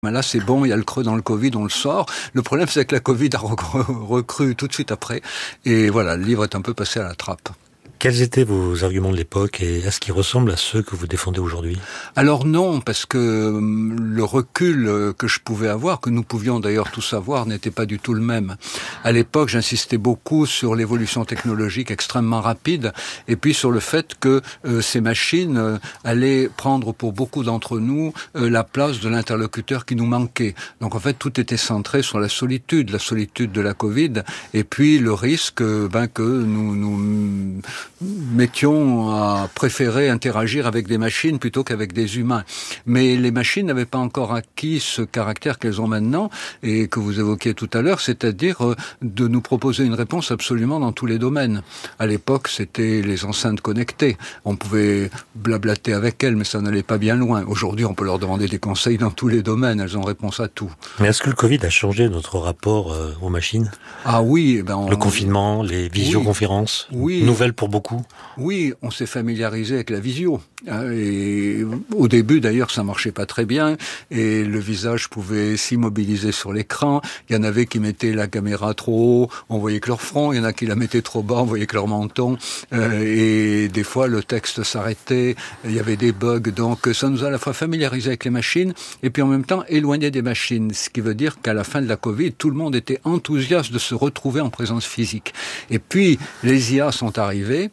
Ben là, c'est bon, il y a le creux dans le Covid, on le sort. Le problème, c'est que la Covid a recru tout de suite après. Et voilà, le livre est un peu passé à la trappe. Quels étaient vos arguments de l'époque et est-ce qu'ils ressemblent à ceux que vous défendez aujourd'hui? Alors non, parce que le recul que je pouvais avoir, que nous pouvions d'ailleurs tous avoir, n'était pas du tout le même. À l'époque, j'insistais beaucoup sur l'évolution technologique extrêmement rapide et puis sur le fait que ces machines allaient prendre pour beaucoup d'entre nous la place de l'interlocuteur qui nous manquait. Donc en fait, tout était centré sur la solitude de la Covid et puis le risque que nous mettions à préférer interagir avec des machines plutôt qu'avec des humains. Mais les machines n'avaient pas encore acquis ce caractère qu'elles ont maintenant et que vous évoquiez tout à l'heure, c'est-à-dire de nous proposer une réponse absolument dans tous les domaines. À l'époque, c'était les enceintes connectées. On pouvait blablater avec elles, mais ça n'allait pas bien loin. Aujourd'hui, on peut leur demander des conseils dans tous les domaines. Elles ont réponse à tout. Mais est-ce que le Covid a changé notre rapport aux machines? Ah oui, le confinement, les visioconférences, oui. Nouvelles pour beaucoup. Oui, on s'est familiarisé avec la visio. Et au début, d'ailleurs, ça marchait pas très bien. Et le visage pouvait s'immobiliser sur l'écran. Il y en avait qui mettaient la caméra trop haut, on voyait que leur front. Il y en a qui la mettaient trop bas, on voyait que leur menton. Et des fois, le texte s'arrêtait. Il y avait des bugs. Donc, ça nous a à la fois familiarisé avec les machines et puis en même temps éloigné des machines. Ce qui veut dire qu'à la fin de la Covid, tout le monde était enthousiaste de se retrouver en présence physique. Et puis, les IA sont arrivées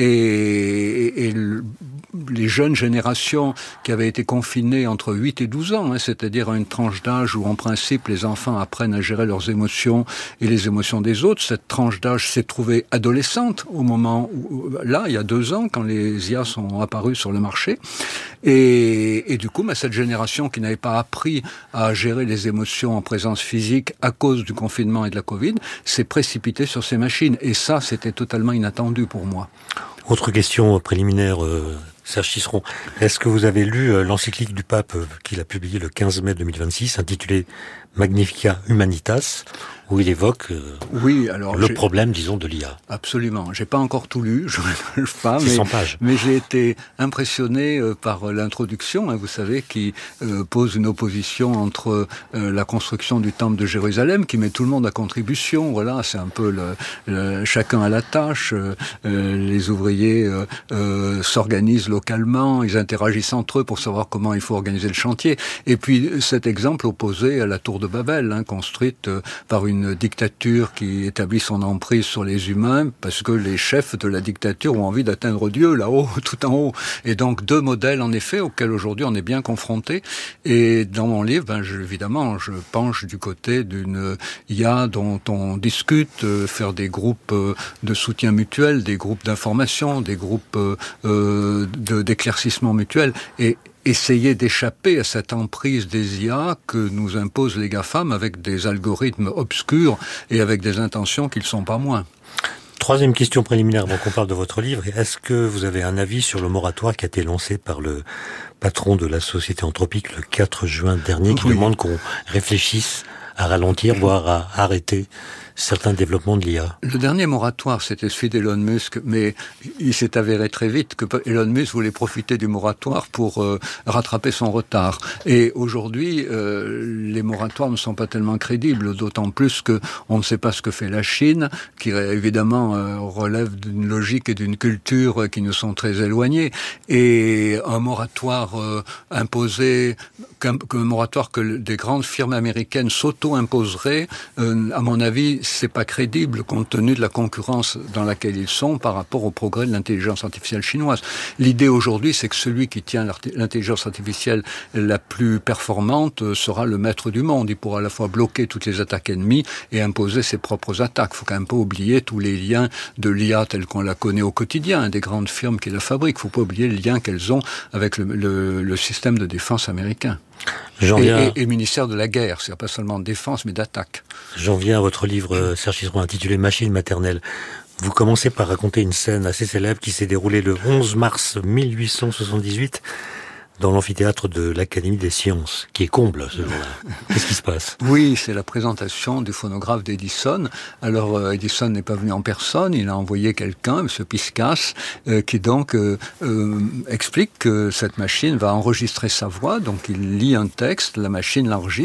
et les jeunes générations qui avaient été confinées entre 8 et 12 ans, c'est-à-dire à une tranche d'âge où en principe les enfants apprennent à gérer leurs émotions et les émotions des autres. Cette tranche d'âge s'est trouvée adolescente au moment où, là, il y a 2 ans, quand les IA sont apparus sur le marché. Et du coup, cette génération qui n'avait pas appris à gérer les émotions en présence physique à cause du confinement et de la Covid, s'est précipitée sur ces machines. Et ça, c'était totalement inattendu pour moi. Autre question préliminaire, Serge Tisseron. Est-ce que vous avez lu l'encyclique du pape qu'il a publiée le 15 mai 2026, intitulée Magnificat Humanitas, où il évoque le problème, disons, de l'IA? Absolument. J'ai pas encore tout lu, je ne le pas, C'est 100 pages. Mais j'ai été impressionné par l'introduction, vous savez, qui pose une opposition entre la construction du temple de Jérusalem, qui met tout le monde à contribution. Voilà, c'est un peu chacun à la tâche. Les ouvriers s'organisent localement, ils interagissent entre eux pour savoir comment il faut organiser le chantier. Et puis cet exemple opposé à la tour de Babel, construite par une dictature qui établit son emprise sur les humains parce que les chefs de la dictature ont envie d'atteindre Dieu là-haut, tout en haut. Et donc 2 modèles en effet auxquels aujourd'hui on est bien confronté. Et dans mon livre, évidemment, je penche du côté d'une IA dont on discute, faire des groupes de soutien mutuel, des groupes d'information, des groupes d'éclaircissement mutuel et essayer d'échapper à cette emprise des IA que nous imposent les GAFAM avec des algorithmes obscurs et avec des intentions qui ne sont pas moins. Troisième question préliminaire avant qu'on parle de votre livre. Est-ce que vous avez un avis sur le moratoire qui a été lancé par le patron de la société Anthropique le 4 juin dernier, qui demande qu'on réfléchisse à ralentir, voire à arrêter certains développements de l'IA? Le dernier moratoire, c'était celui d'Elon Musk, mais il s'est avéré très vite que Elon Musk voulait profiter du moratoire pour rattraper son retard. Et aujourd'hui, les moratoires ne sont pas tellement crédibles, d'autant plus que on ne sait pas ce que fait la Chine, qui évidemment relève d'une logique et d'une culture qui nous sont très éloignées. Et un moratoire imposé, qu'un moratoire que des grandes firmes américaines s'auto-imposeraient, à mon avis, c'est pas crédible compte tenu de la concurrence dans laquelle ils sont par rapport au progrès de l'intelligence artificielle chinoise. L'idée aujourd'hui, c'est que celui qui tient l'intelligence artificielle la plus performante sera le maître du monde. Il pourra à la fois bloquer toutes les attaques ennemies et imposer ses propres attaques. Il faut quand même pas oublier tous les liens de l'IA tels qu'on la connaît au quotidien, des grandes firmes qui la fabriquent. Il faut pas oublier les liens qu'elles ont avec le système de défense américain. Et le ministère de la guerre, c'est pas seulement de défense, mais d'attaque. J'en viens à votre livre, Serge Tisseron, intitulé Machine maternelle. Vous commencez par raconter une scène assez célèbre qui s'est déroulée le 11 mars 1878 dans l'amphithéâtre de l'Académie des Sciences, qui est comble ce jour-là. Qu'est-ce qui se passe? Oui, c'est la présentation du phonographe d'Edison. Alors Edison n'est pas venu en personne, il a envoyé quelqu'un, M. Piscas, qui donc explique que cette machine va enregistrer sa voix. Donc il lit un texte, la machine l'enregistre.